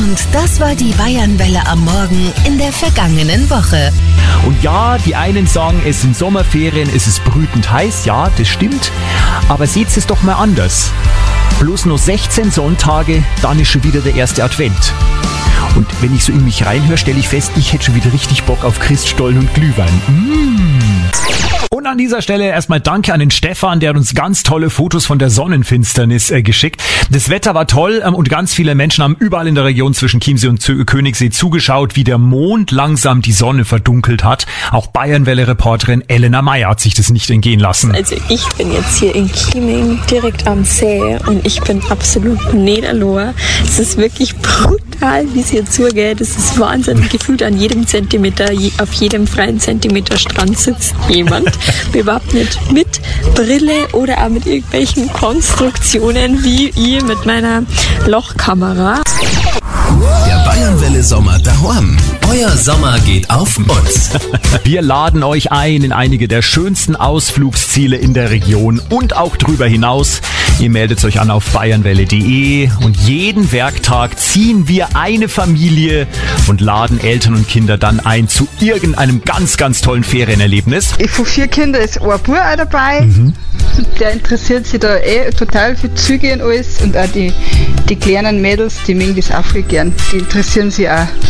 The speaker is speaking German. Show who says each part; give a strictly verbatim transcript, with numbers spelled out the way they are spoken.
Speaker 1: Und das war die Bayernwelle am Morgen in der vergangenen Woche.
Speaker 2: Und ja, die einen sagen, es sind Sommerferien, es ist brütend heiß. Ja, das stimmt. Aber seht es doch mal anders. Bloß nur sechzehn Sonntage, dann ist schon wieder der erste Advent. Und wenn ich so in mich reinhöre, stelle ich fest, ich hätte schon wieder richtig Bock auf Christstollen und Glühwein. Mmh. Und an dieser Stelle erstmal danke an den Stefan, der hat uns ganz tolle Fotos von der Sonnenfinsternis äh, geschickt. Das Wetter war toll ähm, und ganz viele Menschen haben überall in der Region zwischen Chiemsee und Z- Königssee zugeschaut, wie der Mond langsam die Sonne verdunkelt hat. Auch Bayernwelle-Reporterin Elena Meyer hat sich das nicht entgehen lassen.
Speaker 3: Also ich bin jetzt hier in Chieming, direkt am See, und ich bin absolut niederlohr. Es ist wirklich brutal, wie es hier zugeht. Es ist Wahnsinn. Gefühlt an jedem Zentimeter, auf jedem freien Zentimeter Strand sitzt jemand. Bewappnet mit Brille oder auch mit irgendwelchen Konstruktionen wie ich mit meiner Lochkamera.
Speaker 4: Der Bayernwelle Sommer daheim. Euer Sommer geht auf uns.
Speaker 2: Wir laden euch ein in einige der schönsten Ausflugsziele in der Region und auch drüber hinaus. Ihr meldet euch an auf bayernwelle punkt de und jeden Werktag ziehen wir eine Familie und laden Eltern und Kinder dann ein zu irgendeinem ganz, ganz tollen Ferienerlebnis.
Speaker 5: Von vier Kindern ist ein Bub auch dabei.
Speaker 2: Mhm.
Speaker 5: Der interessiert sich da eh total für Züge und alles. Und auch die, die kleinen Mädels, die mögen das auch viel gern. Die interessieren sich auch.